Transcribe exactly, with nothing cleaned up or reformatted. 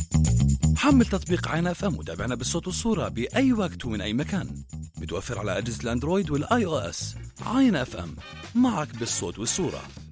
حمل تطبيق عين اف ام وتابعنا بالصوت والصورة بأي وقت ومن أي مكان. متوفر على أجهزة الأندرويد والآي أو إس. عين اف ام، معك بالصوت والصورة.